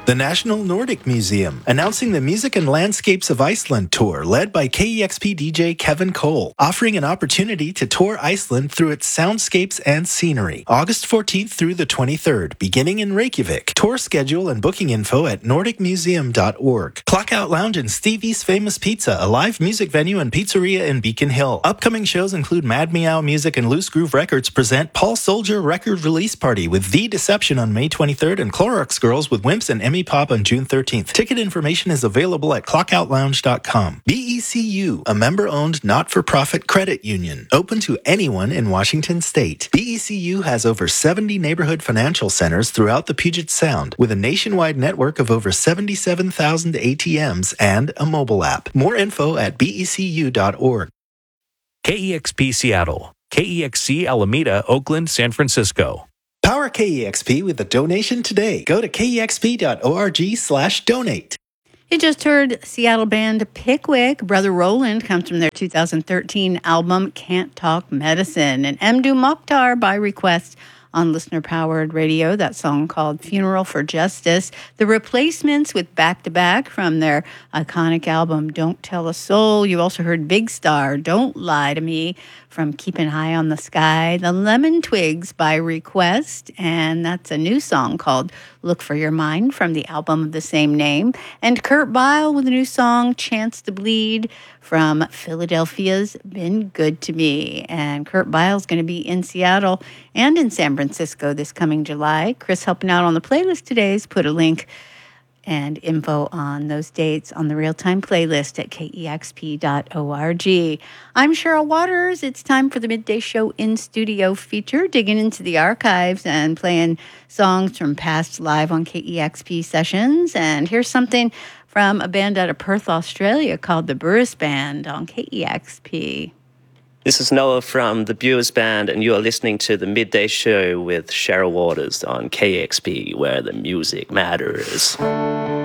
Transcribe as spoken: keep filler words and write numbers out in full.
The National Nordic Museum, announcing the Music and Landscapes of Iceland tour led by K E X P D J Kevin Cole, offering an opportunity to tour Iceland through its soundscapes and scenery. August fourteenth through the twenty-third, beginning in Reykjavik. Tour schedule and booking info at nordic museum dot org. Clockout Lounge and Stevie's Famous Pizza, a live music venue and pizzeria in Beacon Hill. Upcoming shows include Mad Meow Music and Loose Groove Records present Paul Soldier Record Release Party with The Deception on May twenty-third and Clorox Girls with Wimps and Emmy Pop on June thirteenth. Ticket information is available at clockout lounge dot com. B E C U, a member-owned not-for-profit credit union, open to anyone in Washington State. B E C U has over seventy neighborhood financial centers throughout the Puget Sound, with a nationwide network of over seventy-seven thousand A T Ms and a mobile app. More info at B E C U dot org. K E X P Seattle, K E X C Alameda, Oakland, San Francisco. Power K E X P with a donation today. Go to K E X P dot org slash donate. You just heard Seattle band Pickwick. Brother Roland comes from their two thousand thirteen album Can't Talk Medicine. And Mdu Mokhtar by request on listener-powered radio, that song called Funeral for Justice. The Replacements with Back to Back from their iconic album Don't Tell a Soul. You also heard Big Star, Don't Lie to Me from Keeping High on the Sky. The Lemon Twigs by request, and that's a new song called Look for Your Mind from the album of the same name. And Kurt Bile with a new song, Chance to Bleed, from Philadelphia's Been Good to Me. And Kurt Bile's going to be in Seattle and in San Francisco this coming July. Chris helping out on the playlist today has put a link and info on those dates on the real-time playlist at K E X P dot org. I'm Cheryl Waters. It's time for the Midday Show in Studio feature, digging into the archives and playing songs from past live on K E X P sessions. And here's something from a band out of Perth, Australia called the Burris Band on K E X P. This is Noah from the Burris Band, and you are listening to the Midday Show with Cheryl Waters on K E X P, where the music matters.